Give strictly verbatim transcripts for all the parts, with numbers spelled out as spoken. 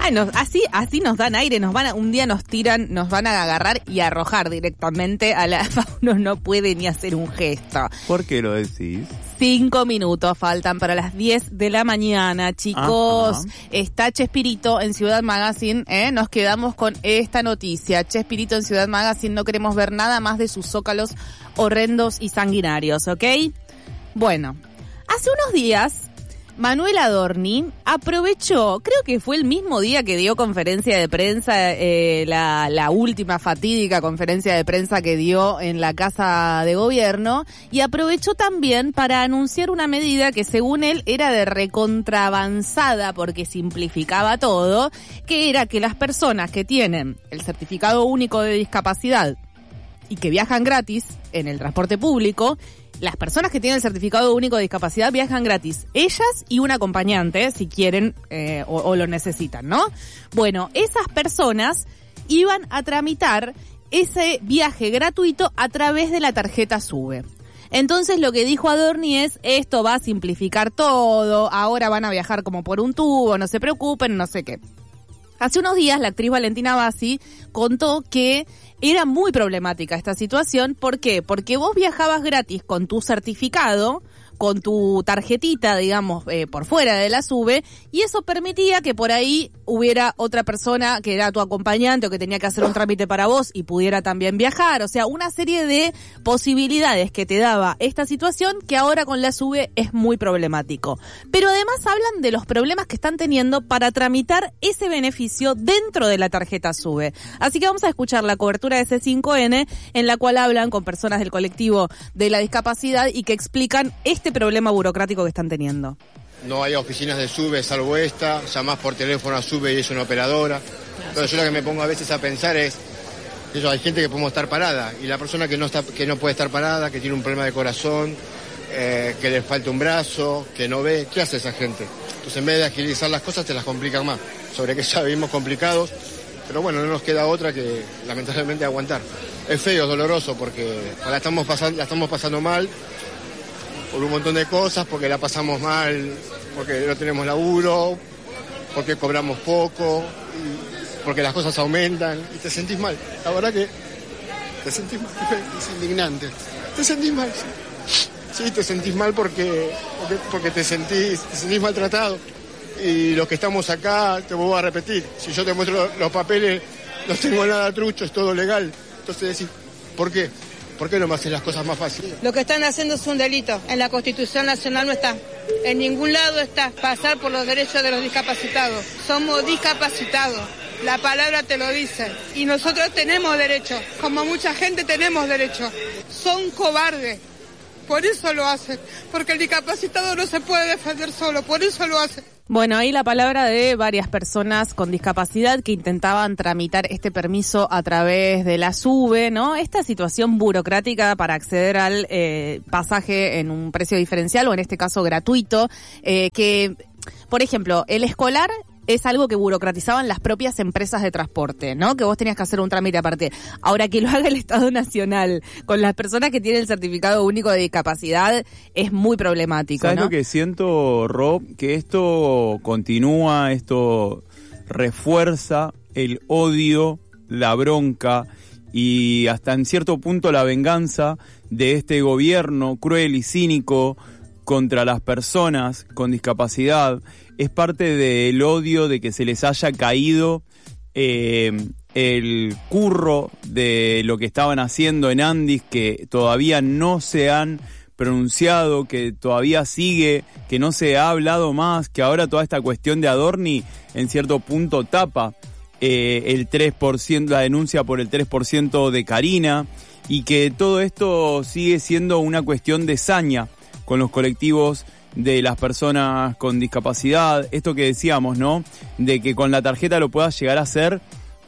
Ay, nos, así, así nos dan aire, nos van a, un día nos tiran, nos van a agarrar y arrojar directamente a la uno no puede ni hacer un gesto. ¿Por qué lo decís? Cinco minutos faltan para las diez de la mañana, chicos. Ajá. Está Chespirito en Ciudad Magazine, ¿eh? Nos quedamos con esta noticia. Chespirito en Ciudad Magazine, no queremos ver nada más de sus zócalos horrendos y sanguinarios, ¿ok? Bueno, hace unos días Manuel Adorni aprovechó, creo que fue el mismo día que dio conferencia de prensa, eh, la, la última fatídica conferencia de prensa que dio en la Casa de Gobierno, y aprovechó también para anunciar una medida que según él era de recontravanzada porque simplificaba todo, que era que las personas que tienen el certificado único de discapacidad y que viajan gratis en el transporte público, las personas que tienen el certificado único de discapacidad viajan gratis, ellas y un acompañante, si quieren eh, o, o lo necesitan, ¿no? Bueno, esas personas iban a tramitar ese viaje gratuito a través de la tarjeta SUBE. Entonces lo que dijo Adorni es, esto va a simplificar todo, ahora van a viajar como por un tubo, no se preocupen, no sé qué. Hace unos días la actriz Valentina Bassi contó que era muy problemática esta situación. ¿Por qué? Porque vos viajabas gratis con tu certificado, con tu tarjetita, digamos, eh, por fuera de la SUBE, y eso permitía que por ahí hubiera otra persona que era tu acompañante o que tenía que hacer un trámite para vos y pudiera también viajar. O sea, una serie de posibilidades que te daba esta situación que ahora con la SUBE es muy problemático. Pero además hablan de los problemas que están teniendo para tramitar ese beneficio dentro de la tarjeta SUBE. Así que vamos a escuchar la cobertura de C cinco N en la cual hablan con personas del colectivo de la discapacidad y que explican este problema burocrático que están teniendo. No hay oficinas de SUBE salvo esta, llamás por teléfono a SUBE y es una operadora. Entonces yo lo que me pongo a veces a pensar es, eso, hay gente que podemos estar parada y la persona que no está, que no puede estar parada, que tiene un problema de corazón, eh, que le falta un brazo, que no ve, ¿qué hace esa gente? Entonces en vez de agilizar las cosas te las complican más, sobre que ya vivimos complicados, pero bueno, no nos queda otra que lamentablemente aguantar. Es feo, es doloroso porque la estamos pasando, la estamos pasando mal, por un montón de cosas, porque la pasamos mal, porque no tenemos laburo, porque cobramos poco, porque las cosas aumentan y te sentís mal. La verdad que te sentís mal, es indignante. Te sentís mal, sí. Sí, te sentís mal porque, porque, porque te, sentís, te sentís maltratado. Y los que estamos acá, te vuelvo a repetir, si yo te muestro los papeles, no tengo nada trucho, es todo legal. Entonces decís, ¿por qué? ¿Por qué no me hacen las cosas más fáciles? Lo que están haciendo es un delito. En la Constitución Nacional no está. En ningún lado está pasar por los derechos de los discapacitados. Somos discapacitados. La palabra te lo dice. Y nosotros tenemos derecho. Como mucha gente tenemos derecho. Son cobardes. Por eso lo hacen. Porque el discapacitado no se puede defender solo. Por eso lo hacen. Bueno, ahí la palabra de varias personas con discapacidad que intentaban tramitar este permiso a través de la SUBE, ¿no? Esta situación burocrática para acceder al eh, pasaje en un precio diferencial o en este caso gratuito, eh, que, por ejemplo, el escolar es algo que burocratizaban las propias empresas de transporte, ¿no? Que vos tenías que hacer un trámite aparte. Ahora, que lo haga el Estado Nacional con las personas que tienen el certificado único de discapacidad es muy problemático, ¿no? ¿Sabes lo que siento, Rob? Que esto continúa, esto refuerza el odio, la bronca y hasta en cierto punto la venganza de este gobierno cruel y cínico contra las personas con discapacidad. Es parte del odio de que se les haya caído eh, el curro de lo que estaban haciendo en Andis, que todavía no se han pronunciado, que todavía sigue, que no se ha hablado más, que ahora toda esta cuestión de Adorni en cierto punto tapa eh, el tres por ciento, la denuncia por el tres por ciento de Karina, y que todo esto sigue siendo una cuestión de saña con los colectivos de las personas con discapacidad. Esto que decíamos, ¿no? De que con la tarjeta lo puedas llegar a hacer,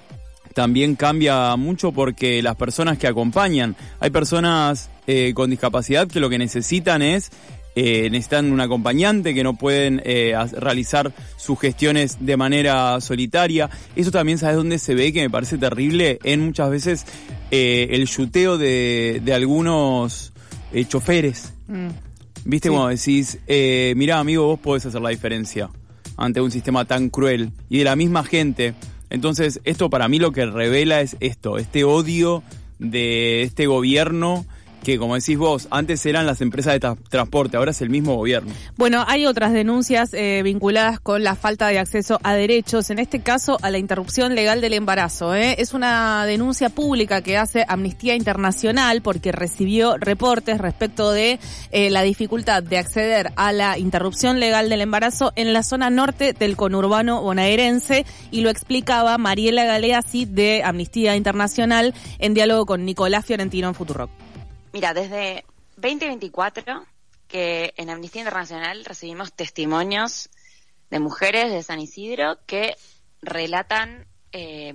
también cambia mucho porque las personas que acompañan, hay personas eh, con discapacidad que lo que necesitan es, eh, necesitan un acompañante, que no pueden eh, realizar sus gestiones de manera solitaria. Eso también, ¿sabes dónde se ve? Que me parece terrible, en muchas veces eh, el yuteo de, de algunos eh, choferes. Mm. ¿Viste? Sí. Como decís, eh, mirá, amigo, vos podés hacer la diferencia. ante un sistema tan cruel y de la misma gente. Entonces, esto para mí lo que revela es esto, este odio de este gobierno que, como decís vos, antes eran las empresas de tra- transporte, ahora es el mismo gobierno. Bueno, hay otras denuncias eh, vinculadas con la falta de acceso a derechos, en este caso a la interrupción legal del embarazo. ¿eh? Es una denuncia pública que hace Amnistía Internacional porque recibió reportes respecto de eh, la dificultad de acceder a la interrupción legal del embarazo en la zona norte del conurbano bonaerense, y lo explicaba Mariela Galeazzi de Amnistía Internacional en diálogo con Nicolás Fiorentino en Futurock. Mira, desde veinte veinticuatro que en Amnistía Internacional recibimos testimonios de mujeres de San Isidro que relatan eh,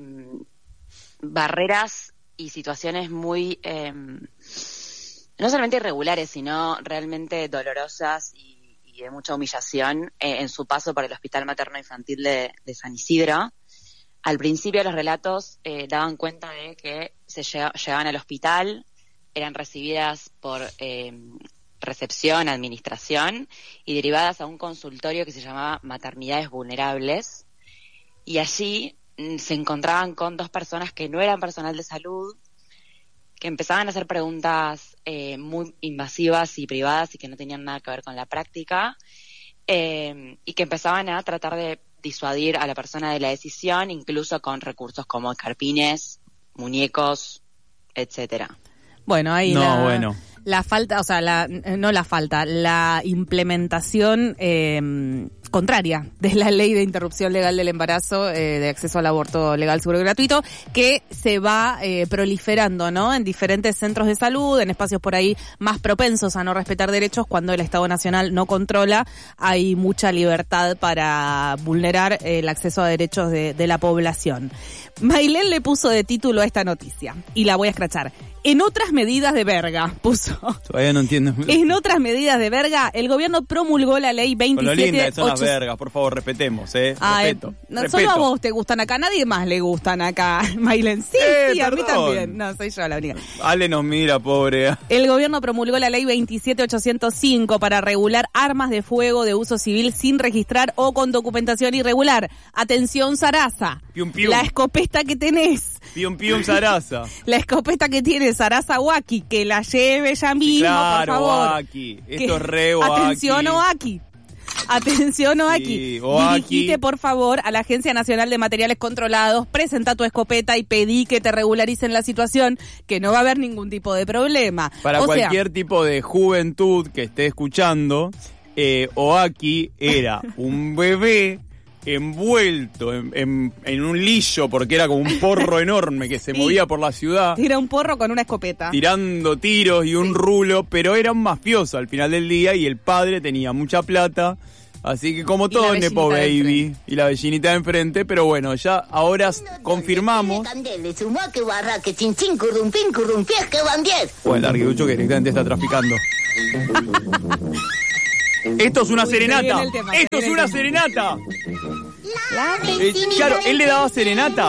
barreras y situaciones muy, eh, no solamente irregulares, sino realmente dolorosas y, y de mucha humillación eh, en su paso por el Hospital Materno Infantil de, de San Isidro. Al principio los relatos eh, daban cuenta de que se lleg- llegaban al hospital, eran recibidas por eh, recepción, administración y derivadas a un consultorio que se llamaba Maternidades Vulnerables, y allí mm, se encontraban con dos personas que no eran personal de salud, que empezaban a hacer preguntas eh, muy invasivas y privadas y que no tenían nada que ver con la práctica, eh, y que empezaban a tratar de disuadir a la persona de la decisión, incluso con recursos como escarpines, muñecos, etcétera. Bueno, ahí No, la, bueno. la falta, o sea, la, no la falta, la implementación eh, contraria de la ley de interrupción legal del embarazo, eh, de acceso al aborto legal, seguro y gratuito, que se va eh, proliferando, ¿no? En diferentes centros de salud, en espacios por ahí más propensos a no respetar derechos, cuando el Estado Nacional no controla, hay mucha libertad para vulnerar eh, el acceso a derechos de, de la población. Mailén le puso de título a esta noticia, y la voy a escrachar. En otras medidas de verga, puso. Todavía no entiendo. En otras medidas de verga, el gobierno promulgó la ley Con lo veintisiete linda que son las ocho- vergas, por favor, respetemos, ¿eh? Ay, Respeto. no, respeto. solo a vos te gustan acá, nadie más le gustan acá, Mailén. Sí, Eh, sí, a mí perdón. también. No, soy yo la única. Ale nos mira, pobre. El gobierno promulgó la ley veintisiete ochocientos cinco para regular armas de fuego de uso civil sin registrar o con documentación irregular. Atención, Sarasa. Pium, pium. La escopeta que tenés. Pium, pium, Sarasa. La escopeta que tiene Sarasa Waki, que la lleve ya mismo, Claro, por favor. Oaki. Que- Esto es re Oaki. Atención, Oaki. Atención, Oaki. Sí, Oaki. Dirigite, por favor, a la Agencia Nacional de Materiales Controlados, presenta tu escopeta y pedí que te regularicen la situación, que no va a haber ningún tipo de problema. Para o sea, cualquier tipo de juventud que esté escuchando, eh, Oaki era un bebé envuelto en, en, en un lillo, porque era como un porro enorme que se Sí. movía por la ciudad, tira un porro con una escopeta. tirando tiros y un Sí. rulo, pero era un mafioso al final del día y el padre tenía mucha plata. Así que como Y todo la en Nepo vellinita de Baby enfrente. y la vellinita de enfrente, pero bueno, ya ahora s- confirmamos. O el arguirucho que directamente está traficando. Esto es una Uy, se serenata. viene el tema, se Esto es viene el una tema. serenata. Eh, claro, él le daba serenata.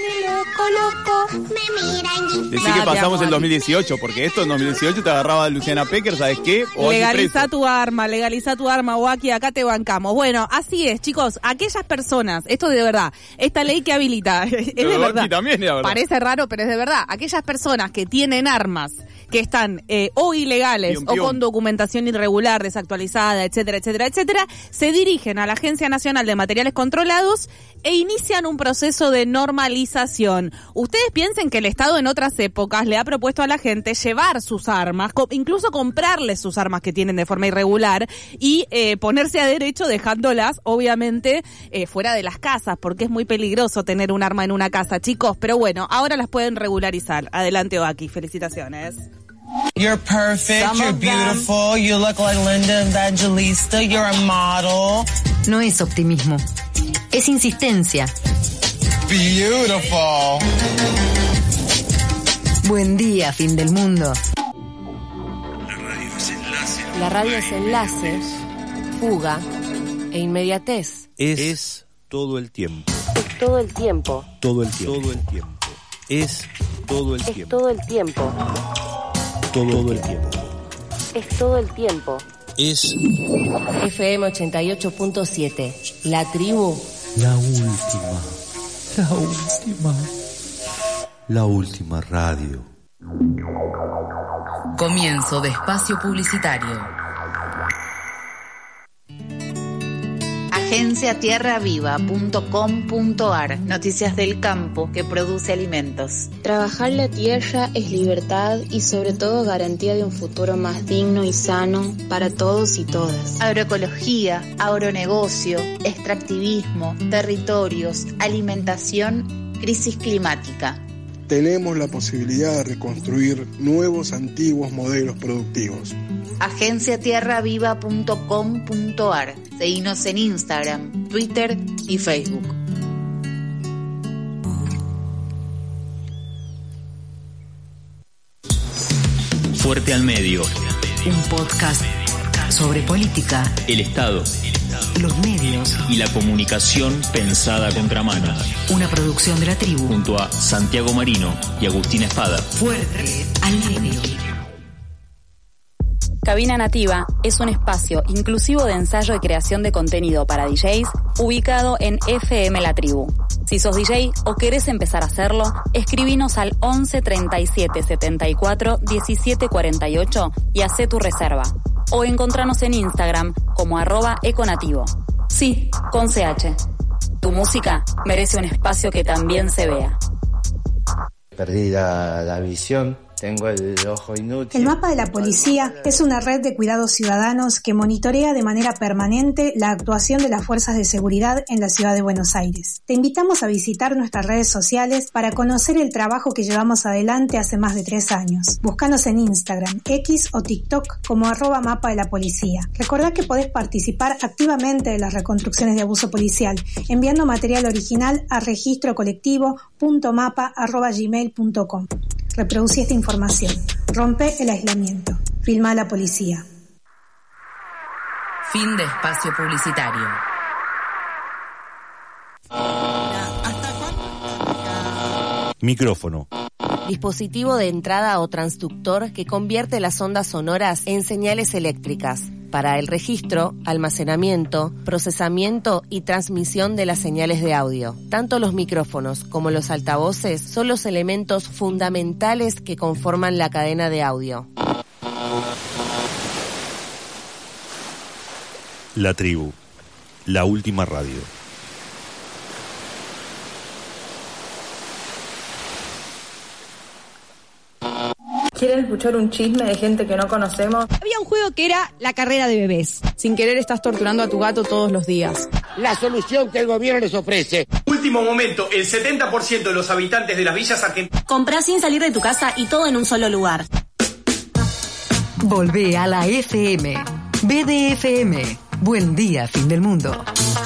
Decí Nah, que te pasamos amo, el dos mil Ali. dieciocho, porque esto en dos mil dieciocho te agarraba a Luciana Pecker, ¿sabes qué? O así Legaliza preso. tu arma, legaliza tu arma, Oaki, acá te bancamos. Bueno, así es, chicos, aquellas personas, esto de verdad, esta ley que habilita, es de Pero verdad. Oaki también es la verdad. Parece raro, pero es de verdad. Aquellas personas que tienen armas, que están eh, o ilegales Pium, o pium. con documentación irregular, desactualizada, etcétera, etcétera, etcétera, se dirigen a la Agencia Nacional de Materiales Controlados e inician un proceso de normalización. Ustedes piensen que el Estado en otras épocas le ha propuesto a la gente llevar sus armas, co- incluso comprarles sus armas que tienen de forma irregular y eh, ponerse a derecho dejándolas, obviamente, eh, fuera de las casas, porque es muy peligroso tener un arma en una casa, chicos. Pero bueno, ahora las pueden regularizar. Adelante, Oaki, felicitaciones. You're perfect, you're beautiful, you look like Linda Evangelista, you're a model. No es optimismo, es insistencia. Beautiful. Buen día, fin del mundo. La radio es enlace, fuga e inmediatez. Es, es todo el tiempo. Es todo el tiempo. Todo el tiempo. Todo el tiempo. Es todo el Es tiempo. todo el tiempo. Todo el tiempo. Es todo el tiempo. es F M ochenta y ocho punto siete. La tribu. la última, la última, la última radio. Comienzo de espacio publicitario. agencia tierra viva punto com punto a r. Noticias del campo que produce alimentos. Trabajar la tierra es libertad y sobre todo garantía de un futuro más digno y sano para todos y todas. Agroecología, agronegocio, extractivismo, territorios, alimentación, crisis climática. Tenemos la posibilidad de reconstruir nuevos, antiguos modelos productivos. agencia tierra viva punto com punto a r. Seguinos en Instagram, Twitter y Facebook. Fuerte al medio. Un podcast sobre política, El Estado. los medios. Y la comunicación pensada a contramano. Una producción de La Tribu. Junto a Santiago Marino y Agustín Espada. Fuerte al medio. Cabina Nativa es un espacio inclusivo de ensayo y creación de contenido para D Js ubicado en F M La Tribu. Si sos D J o querés empezar a hacerlo, escribinos al once treinta y siete setenta y cuatro diecisiete cuarenta y ocho y hacé tu reserva. O encontranos en Instagram como arroba econativo. Sí, con C H. Tu música merece un espacio que también se vea. Perdí la, la visión. Tengo el ojo inútil. El mapa de la policía es una red de cuidados ciudadanos que monitorea de manera permanente la actuación de las fuerzas de seguridad en la ciudad de Buenos Aires. Te invitamos a visitar nuestras redes sociales para conocer el trabajo que llevamos adelante hace más de tres años. Búscanos en Instagram, X o TikTok como arroba mapa de la policía. Recordá que podés participar activamente de las reconstrucciones de abuso policial enviando material original a registro colectivo punto mapa arroba gmail punto com. Reproducí esta información. Rompe el aislamiento. Filma a la policía. Fin de espacio publicitario. Micrófono. Dispositivo de entrada o transductor que convierte las ondas sonoras en señales eléctricas para el registro, almacenamiento, procesamiento y transmisión de las señales de audio. Tanto los micrófonos como los altavoces son los elementos fundamentales que conforman la cadena de audio. La Tribu, la última radio. ¿Quieren escuchar un chisme de gente que no conocemos? Había un juego que era la carrera de bebés. Sin querer estás torturando a tu gato todos los días. La solución que el gobierno les ofrece. Último momento, el setenta por ciento de los habitantes de las villas argentinas... Comprá sin salir de tu casa y todo en un solo lugar. Volvé a la F M. B D F M. Buen día, fin del mundo.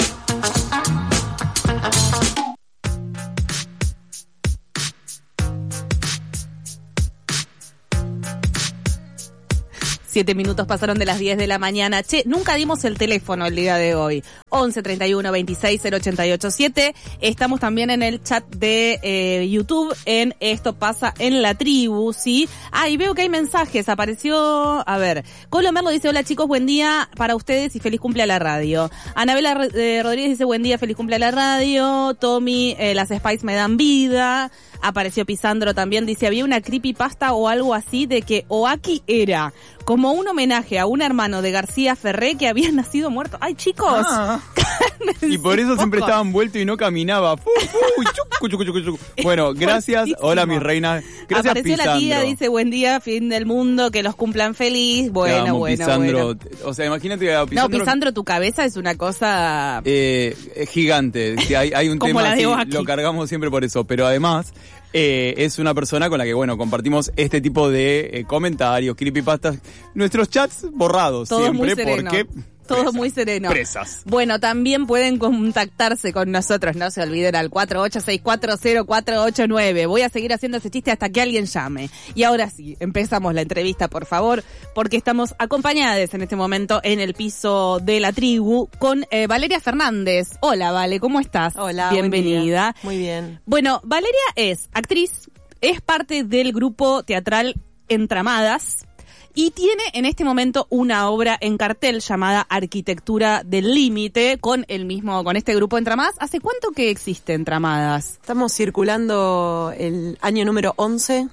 Siete minutos pasaron de las diez de la mañana. Che, nunca dimos el teléfono el día de hoy. once treinta y uno veintiséis cero ochenta y ocho siete. Estamos también en el chat de eh, YouTube en Esto Pasa en la Tribu, ¿sí? Ah, y veo que hay mensajes. Apareció, a ver, Colo Merlo dice, hola chicos, buen día para ustedes y feliz cumple a la radio. Anabela eh, Rodríguez dice, buen día, feliz cumple a la radio. Tommy, eh, las Spice me dan vida. Apareció Pisandro también, dice, había una creepypasta o algo así de que Oaki era como un homenaje a un hermano de García Ferré que había nacido muerto. ¡Ay, chicos! Ah. Y por eso siempre estaba envuelto y no caminaba. Fu, fu, chucu, chucu, chucu, chucu. Bueno, gracias. Hola, mis reinas. Gracias, Apareció Pisandro. la tía, dice, buen día, fin del mundo, que los cumplan feliz. Bueno, amo, bueno, Pisandro. bueno. O sea, imagínate a Pisandro... No, Pisandro, tu cabeza es una cosa... Eh, es gigante. Que hay, hay un Como tema la de así, Oaki. lo cargamos siempre por eso. Pero además... Eh, es una persona con la que, bueno, compartimos este tipo de eh, comentarios, creepypastas, nuestros chats borrados. Todo siempre muy sereno. porque... Todo presas, muy sereno. Presas. Bueno, también pueden contactarse con nosotros, no se olviden, al cuatro ocho seis cuatro cero cuatro ocho nueve. Voy a seguir haciendo ese chiste hasta que alguien llame. Y ahora sí, empezamos la entrevista, por favor, porque estamos acompañadas en este momento en el piso de la tribu con eh, Valeria Fernández. Hola, Vale, ¿cómo estás? Hola, bienvenida. Muy bien. Bueno, Valeria es actriz, es parte del grupo teatral Entramadas. y tiene en este momento una obra en cartel llamada Arquitectura del Límite con el mismo, con este grupo Entramadas. ¿Hace cuánto que existe Entramadas? Estamos circulando el año número once.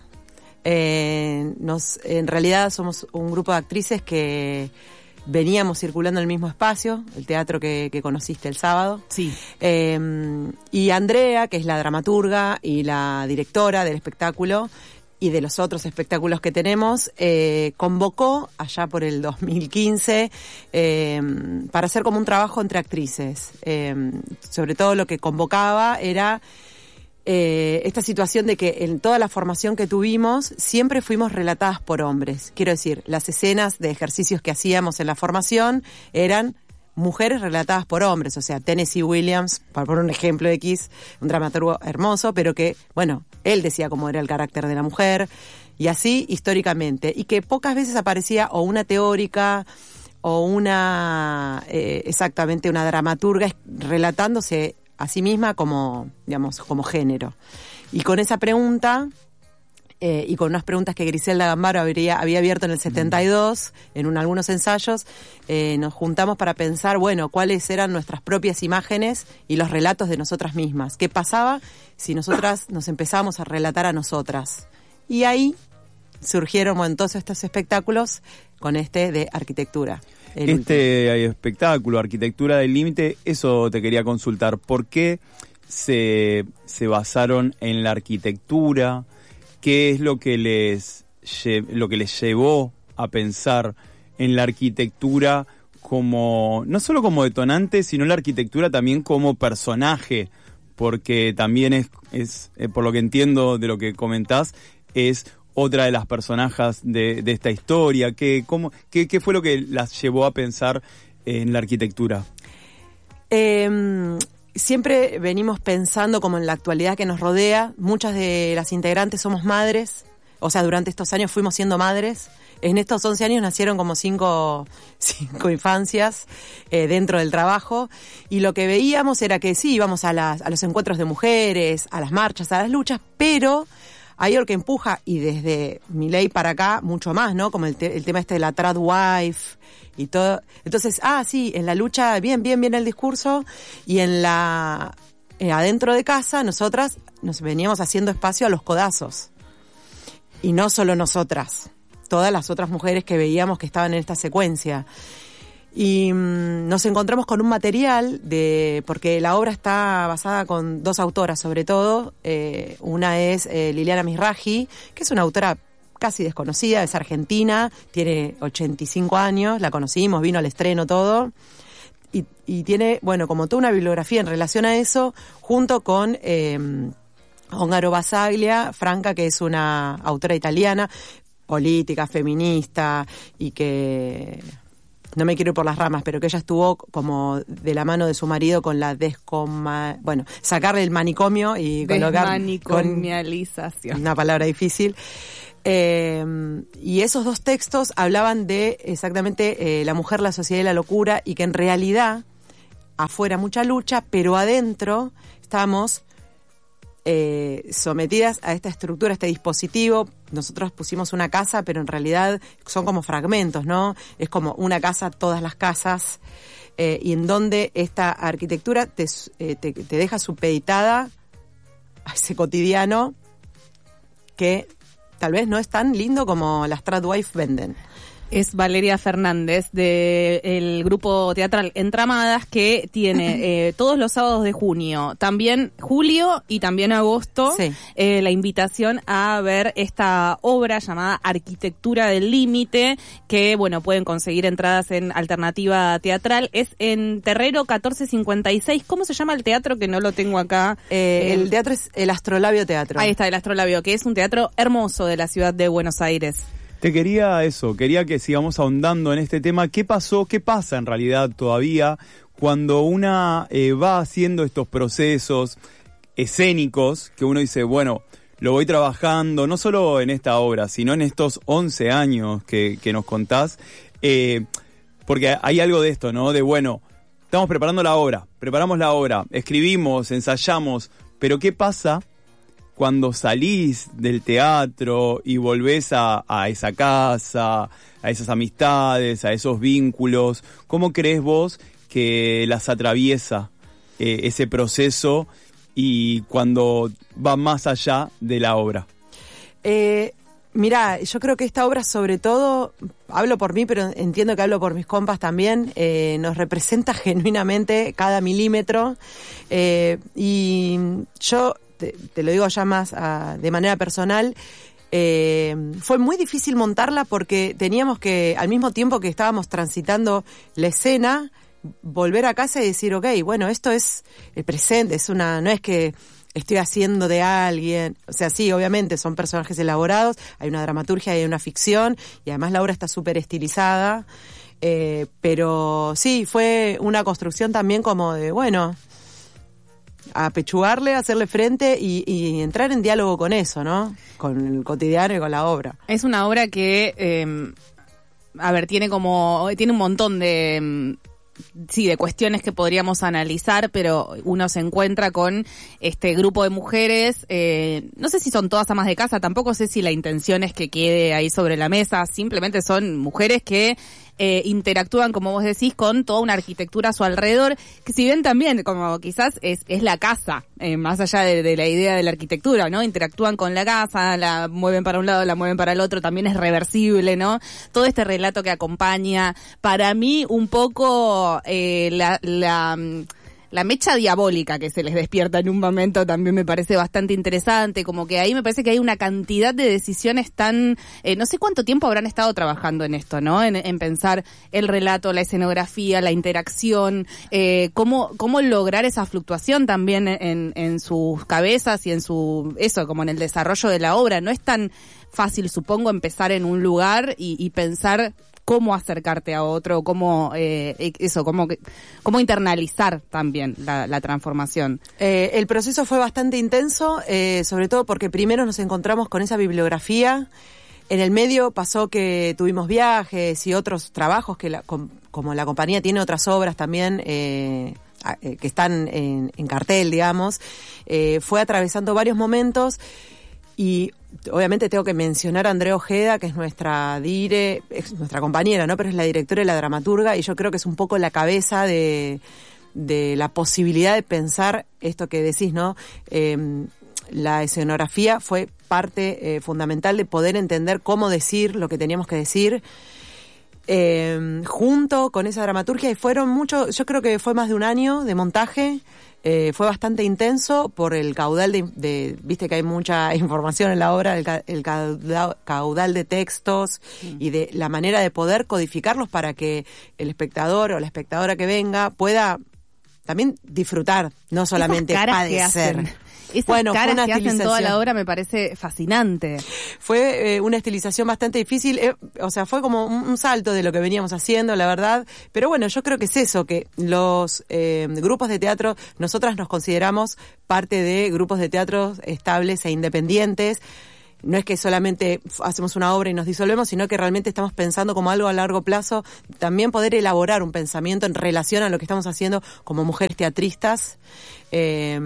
Eh, nos, en realidad somos un grupo de actrices que veníamos circulando en el mismo espacio, el teatro que, que conociste el sábado. Sí. Eh, y Andrea, que es la dramaturga y la directora del espectáculo y de los otros espectáculos que tenemos, eh, convocó allá por el dos mil quince eh, para hacer como un trabajo entre actrices. Eh, sobre todo lo que convocaba era Eh, esta situación de que en toda la formación que tuvimos siempre fuimos relatadas por hombres. Quiero decir, las escenas de ejercicios que hacíamos en la formación eran mujeres relatadas por hombres, o sea, Tennessee Williams, por poner un ejemplo X, un dramaturgo hermoso, pero que, bueno, él decía cómo era el carácter de la mujer, y así históricamente, y que pocas veces aparecía o una teórica o una, eh, exactamente, una dramaturga relatándose a sí misma como, digamos, como género. Y con esa pregunta, eh, y con unas preguntas que Griselda Gambaro habría, había abierto en el setenta y dos, en un, algunos ensayos, eh, nos juntamos para pensar, bueno, cuáles eran nuestras propias imágenes y los relatos de nosotras mismas. ¿Qué pasaba si nosotras nos empezábamos a relatar a nosotras? Y ahí surgieron, bueno, todos estos espectáculos con este de arquitectura. Este último. espectáculo, Arquitectura del Límite, eso te quería consultar. ¿Por qué se, se basaron en la arquitectura? ¿Qué es lo que les lo que les llevó a pensar en la arquitectura como, no solo como detonante, sino la arquitectura también como personaje? Porque también es, es eh, por lo que entiendo de lo que comentás, es otra de las personajes de, de esta historia. ¿Qué, cómo, qué, ¿Qué fue lo que las llevó a pensar en la arquitectura? Eh, siempre venimos pensando como en la actualidad que nos rodea. Muchas de las integrantes somos madres, o sea, durante estos años fuimos siendo madres. En estos once años nacieron como cinco, cinco infancias eh, dentro del trabajo, y lo que veíamos era que sí, íbamos a, las, a los encuentros de mujeres, a las marchas, a las luchas, pero hay algo que empuja, y desde Milei para acá, mucho más, ¿no? Como el, te, el tema este de la trad wife y todo. Entonces, ah, sí, en la lucha, bien, bien, bien el discurso, y en la, eh, adentro de casa, nosotras nos veníamos haciendo espacio a los codazos. Y no solo nosotras, todas las otras mujeres que veíamos que estaban en esta secuencia. Y mmm, nos encontramos con un material de, porque la obra está basada con dos autoras sobre todo, eh, una es eh, Liliana Mizrahi, que es una autora casi desconocida, es argentina, tiene ochenta y cinco años, la conocimos, vino al estreno todo, y, y tiene, bueno, como toda una bibliografía en relación a eso, junto con eh, Ongaro Basaglia, Franca, que es una autora italiana, política, feminista, y que no me quiero ir por las ramas, pero que ella estuvo como de la mano de su marido con la descoma... Bueno, sacarle el manicomio y colocar... Desmanicomialización. Con una palabra difícil. Eh, y esos dos textos hablaban de exactamente eh, la mujer, la sociedad y la locura, y que en realidad afuera mucha lucha, pero adentro estamos eh, sometidas a esta estructura, a este dispositivo. Nosotros pusimos una casa, pero en realidad son como fragmentos, ¿no? Es como una casa, todas las casas, eh, y en donde esta arquitectura te, eh, te, te deja supeditada a ese cotidiano que tal vez no es tan lindo como las Tradwife venden. Es Valeria Fernández del grupo teatral Entramadas, que tiene eh, todos los sábados de junio, también julio y también agosto, sí. eh, la invitación a ver esta obra llamada Arquitectura del Límite, que bueno, pueden conseguir entradas en Alternativa Teatral. Es en Terrero catorce cincuenta y seis. ¿Cómo se llama el teatro? Que no lo tengo acá. Eh, el, el teatro es el Astrolabio Teatro. Ahí está, el Astrolabio, que es un teatro hermoso de la ciudad de Buenos Aires. Te quería eso, quería que sigamos ahondando en este tema. ¿Qué pasó, qué pasa en realidad todavía cuando una eh, va haciendo estos procesos escénicos que uno dice, bueno, lo voy trabajando, no solo en esta obra, sino en estos once años que, que nos contás? Eh, porque hay algo de esto, ¿no? De, bueno, estamos preparando la obra, preparamos la obra, escribimos, ensayamos, pero ¿qué pasa cuando salís del teatro y volvés a, a esa casa, a esas amistades, a esos vínculos, ¿cómo crees vos que las atraviesa eh, ese proceso y cuando va más allá de la obra? Eh, mirá, yo creo que esta obra, sobre todo, hablo por mí, pero entiendo que hablo por mis compas también, eh, nos representa genuinamente cada milímetro. Eh, y yo, te, te lo digo ya más a, de manera personal, eh, fue muy difícil montarla porque teníamos que, al mismo tiempo que estábamos transitando la escena, volver a casa y decir, ok, bueno, esto es el presente, es una, no es que estoy haciendo de alguien, o sea, sí, obviamente son personajes elaborados, hay una dramaturgia, hay una ficción, y además la obra está súper estilizada, eh, pero sí, fue una construcción también como de, bueno, apechugarle, hacerle frente y, y entrar en diálogo con eso, ¿no? Con el cotidiano y con la obra. Es una obra que, eh, a ver, tiene como, tiene un montón de... sí, de cuestiones que podríamos analizar, pero uno se encuentra con este grupo de mujeres, eh, no sé si son todas amas de casa, tampoco sé si la intención es que quede ahí sobre la mesa, simplemente son mujeres que eh, interactúan, como vos decís, con toda una arquitectura a su alrededor, que si bien también, como quizás es, es la casa, eh, más allá de, de la idea de la arquitectura, ¿no? Interactúan con la casa, la mueven para un lado, la mueven para el otro, también es reversible, ¿no? Todo este relato que acompaña, para mí, un poco eh, la... la La mecha diabólica que se les despierta en un momento también me parece bastante interesante, como que ahí me parece que hay una cantidad de decisiones tan... Eh, no sé cuánto tiempo habrán estado trabajando en esto, ¿no? En, en pensar el relato, la escenografía, la interacción, eh, cómo, cómo lograr esa fluctuación también en, en sus cabezas y en su... eso, como en el desarrollo de la obra. No es tan fácil, supongo, empezar en un lugar y, y pensar... cómo acercarte a otro, cómo eh, eso, cómo, cómo internalizar también la, la transformación. Eh, el proceso fue bastante intenso, eh, sobre todo porque primero nos encontramos con esa bibliografía. En el medio pasó que tuvimos viajes y otros trabajos, que la, com, como la compañía tiene otras obras también eh, eh, que están en, en cartel, digamos, eh, fue atravesando varios momentos. Y obviamente tengo que mencionar a Andrea Ojeda, que es nuestra dire, es nuestra compañera, ¿no? Pero es la directora y la dramaturga, y yo creo que es un poco la cabeza de, de la posibilidad de pensar esto que decís, ¿no? Eh, la escenografía fue parte eh, fundamental de poder entender cómo decir lo que teníamos que decir, eh, junto con esa dramaturgia, y fueron mucho, yo creo que fue más de un año de montaje. Eh, fue bastante intenso por el caudal de, de, viste que hay mucha información en la obra, el, el caudal, caudal de textos sí. Y de la manera de poder codificarlos para que el espectador o la espectadora que venga pueda también disfrutar, no solamente padecer. Esas bueno, caras fue una que hacen toda la obra me parece fascinante. Fue eh, una estilización bastante difícil, eh, o sea, fue como un, un salto de lo que veníamos haciendo, la verdad. Pero bueno, yo creo que es eso, que los eh, grupos de teatro, nosotras nos consideramos parte de grupos de teatro estables e independientes. No es que solamente hacemos una obra y nos disolvemos, sino que realmente estamos pensando como algo a largo plazo, también poder elaborar un pensamiento en relación a lo que estamos haciendo como mujeres teatristas. Eh,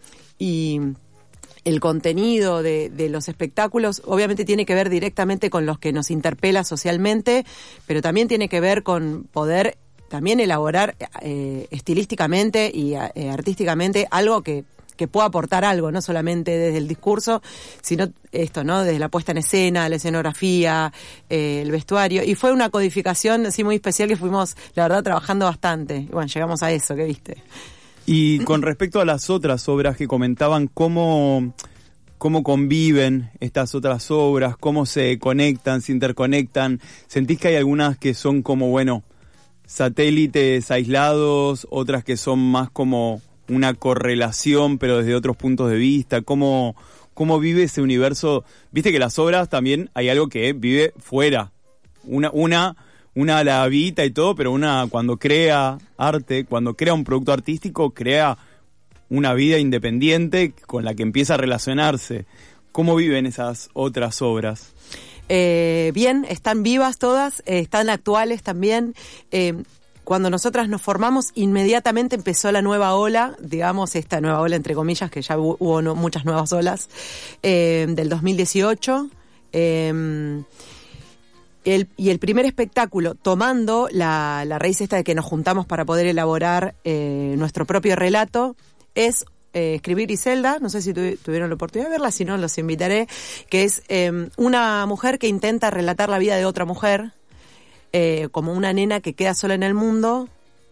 Y el contenido de, de los espectáculos obviamente tiene que ver directamente con los que nos interpela socialmente, pero también tiene que ver con poder también elaborar eh, estilísticamente y eh, artísticamente algo que, que pueda aportar algo, no solamente desde el discurso, sino esto, ¿no? Desde la puesta en escena, la escenografía, eh, el vestuario. Y fue una codificación así muy especial que fuimos, la verdad, trabajando bastante. Y bueno, llegamos a eso, ¿qué viste? Y con respecto a las otras obras que comentaban, ¿cómo, cómo conviven estas otras obras? ¿Cómo se conectan, se interconectan? ¿Sentís que hay algunas que son como, bueno, satélites aislados, otras que son más como una correlación, pero desde otros puntos de vista? ¿Cómo, cómo vive ese universo? Viste que las obras también hay algo que vive fuera. Una... una Una la habita y todo, pero una cuando crea arte, cuando crea un producto artístico, crea una vida independiente con la que empieza a relacionarse. ¿Cómo viven esas otras obras? Eh, bien, están vivas todas, eh, están actuales también. Eh, cuando nosotras nos formamos, inmediatamente empezó la nueva ola, digamos, esta nueva ola entre comillas, que ya hubo, hubo no, muchas nuevas olas, eh, del dos mil dieciocho. Eh, el, y el primer espectáculo, tomando la, la raíz esta de que nos juntamos para poder elaborar eh, nuestro propio relato, es eh, Escribir Iselda, no sé si tu, tuvieron la oportunidad de verla, si no los invitaré, que es eh, una mujer que intenta relatar la vida de otra mujer, eh, como una nena que queda sola en el mundo,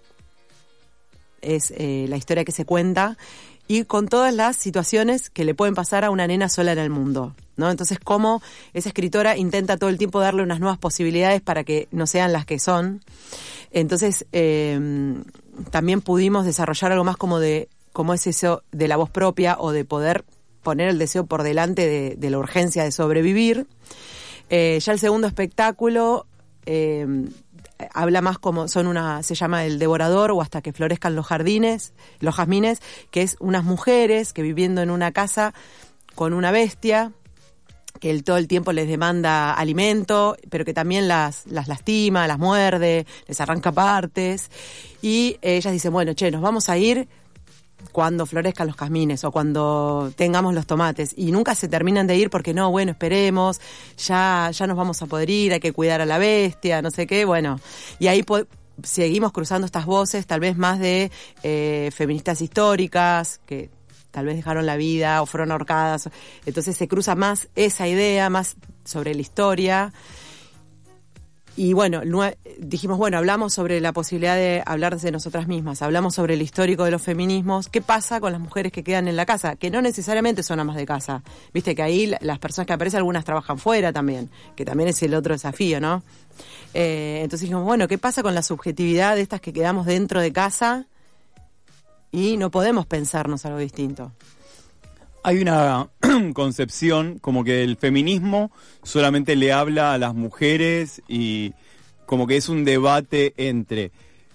es eh, la historia que se cuenta, y con todas las situaciones que le pueden pasar a una nena sola en el mundo, ¿no? Entonces, cómo esa escritora intenta todo el tiempo darle unas nuevas posibilidades para que no sean las que son. Entonces, eh, también pudimos desarrollar algo más como de, como es eso de la voz propia o de poder poner el deseo por delante de, de la urgencia de sobrevivir. Eh, ya el segundo espectáculo eh, habla más como, son una, se llama El Devorador o Hasta que florezcan los jardines, los jazmines, que es unas mujeres que viviendo en una casa con una bestia, que él todo el tiempo les demanda alimento, pero que también las, las lastima, las muerde, les arranca partes, y ellas dicen, bueno, che, nos vamos a ir cuando florezcan los jazmines o cuando tengamos los tomates, y nunca se terminan de ir porque no, bueno, esperemos, ya, ya nos vamos a poder ir, hay que cuidar a la bestia, no sé qué, bueno, y ahí po- seguimos cruzando estas voces, tal vez más de eh, feministas históricas, que tal vez dejaron la vida o fueron ahorcadas, entonces se cruza más esa idea, más sobre la historia. Y bueno, dijimos, bueno, hablamos sobre la posibilidad de hablar de nosotras mismas, hablamos sobre el histórico de los feminismos, ¿qué pasa con las mujeres que quedan en la casa? Que no necesariamente son amas de casa, viste que ahí las personas que aparecen, algunas trabajan fuera también, que también es el otro desafío, ¿no? Eh, entonces dijimos, bueno, ¿qué pasa con la subjetividad de estas que quedamos dentro de casa y no podemos pensarnos algo distinto? Hay una concepción como que el feminismo solamente le habla a las mujeres y como que es un debate entre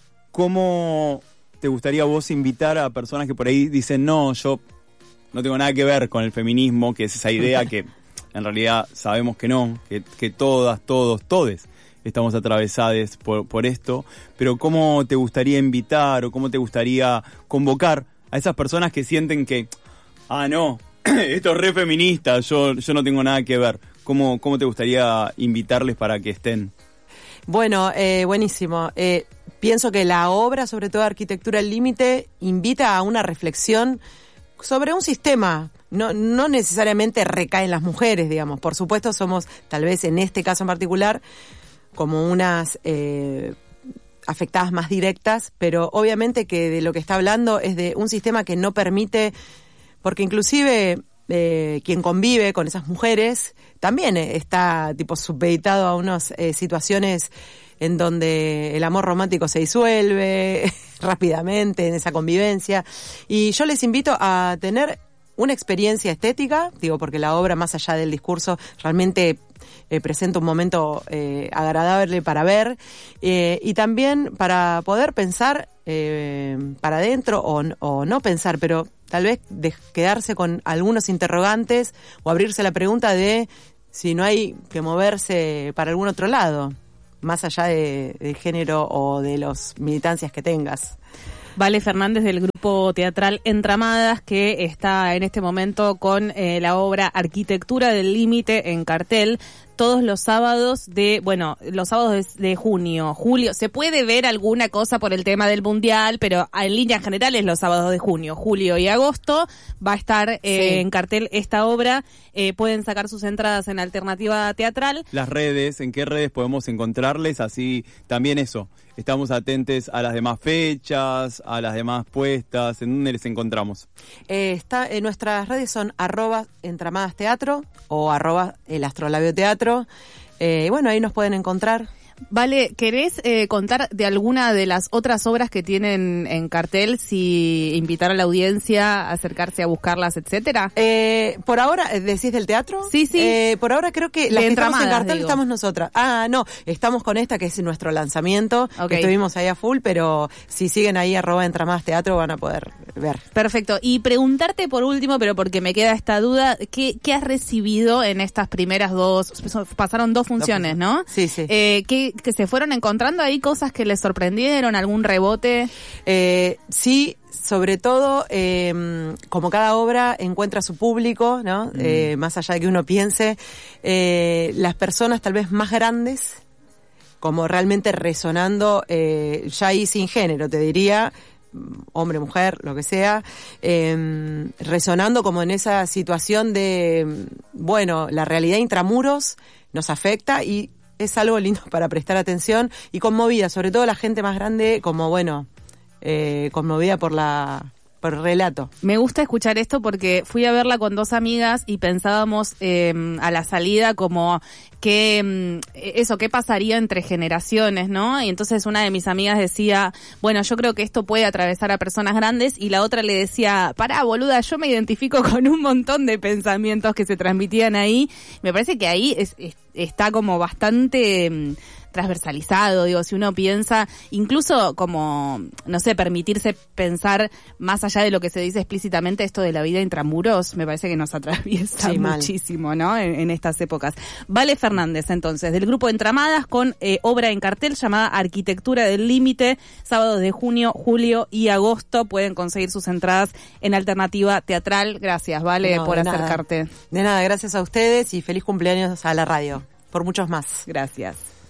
cómo te gustaría a vos invitar a personas que por ahí dicen no, yo no tengo nada que ver con el feminismo, que es esa idea que en realidad sabemos que no, que, que todas, todos, todes estamos atravesadas por, por esto, pero cómo te gustaría invitar o cómo te gustaría convocar a esas personas que sienten que ah, no, esto es re feminista, yo, yo no tengo nada que ver. ¿Cómo, cómo te gustaría invitarles para que estén? Bueno, eh, buenísimo. Eh, pienso que la obra, sobre todo Arquitectura al Límite, invita a una reflexión sobre un sistema. No, no necesariamente recae en las mujeres, digamos. Por supuesto, somos, tal vez en este caso en particular, como unas eh, afectadas más directas, pero obviamente que de lo que está hablando es de un sistema que no permite... Porque inclusive eh, quien convive con esas mujeres también está tipo supeditado a unas eh, situaciones en donde el amor romántico se disuelve rápidamente en esa convivencia. Y yo les invito a tener una experiencia estética, digo, porque la obra, más allá del discurso, realmente eh, presenta un momento eh, agradable para ver eh, y también para poder pensar eh, para adentro o, o no pensar, pero tal vez de quedarse con algunos interrogantes o abrirse la pregunta de si no hay que moverse para algún otro lado, más allá de, de género o de las militancias que tengas. Vale Fernández del grupo teatral Entramadas, que está en este momento con eh, la obra Arquitectura del Límite en cartel todos los sábados de, bueno, los sábados de, de junio, julio. Se puede ver alguna cosa por el tema del mundial, pero en líneas generales los sábados de junio, julio y agosto va a estar eh, sí. en cartel esta obra. Eh, pueden sacar sus entradas en Alternativa Teatral. Las redes, ¿en qué redes podemos encontrarles? Así también eso, estamos atentos a las demás fechas, a las demás puestas, ¿en dónde les encontramos? Eh, está, eh, nuestras redes son arroba Entramadas Teatro o arroba el Astrolabio Teatro. Eh, bueno, ahí nos pueden encontrar. Vale, ¿querés eh, contar de alguna de las otras obras que tienen en cartel, si invitar a la audiencia a acercarse a buscarlas, etcétera? Eh, por ahora, ¿decís del teatro? Sí, sí. Eh, por ahora creo que las que estamos en cartel digo. Estamos nosotras. Ah, no, estamos con esta que es nuestro lanzamiento, okay. que estuvimos ahí a full, pero si siguen ahí arroba Entramadas Teatro van a poder ver. Perfecto. Y preguntarte por último, pero porque me queda esta duda, ¿qué, qué has recibido en estas primeras dos, pasaron dos funciones, ¿no? Sí, sí. Eh, ¿qué ¿qué, que se fueron encontrando ahí cosas que les sorprendieron, algún rebote? Eh, sí, sobre todo, eh, como cada obra encuentra su público, ¿no? Mm. Eh, más allá de que uno piense, eh, las personas tal vez más grandes, como realmente resonando, eh, ya ahí sin género, te diría, hombre, mujer, lo que sea, eh, resonando como en esa situación de, bueno, la realidad intramuros nos afecta y es algo lindo para prestar atención y conmovida, sobre todo la gente más grande, como bueno, eh, conmovida por la... por el relato. Me gusta escuchar esto porque fui a verla con dos amigas y pensábamos eh, a la salida como que eso, qué pasaría entre generaciones, ¿no? Y entonces una de mis amigas decía, bueno, yo creo que esto puede atravesar a personas grandes, y la otra le decía, pará, boluda, yo me identifico con un montón de pensamientos que se transmitían ahí. Me parece que ahí es, es, está como bastante transversalizado, digo, si uno piensa, incluso como, no sé, permitirse pensar más allá de lo que se dice explícitamente, esto de la vida intramuros, me parece que nos atraviesa sí, muchísimo, ¿no? En, en estas épocas. Vale Fernández, entonces, del grupo Entramadas, con eh, obra en cartel llamada Arquitectura del Límite, sábados de junio, julio y agosto. Pueden conseguir sus entradas en Alternativa Teatral. Gracias, Vale, no, por de acercarte. Nada. De nada, gracias a ustedes y feliz cumpleaños a la radio. Por muchos más. Gracias.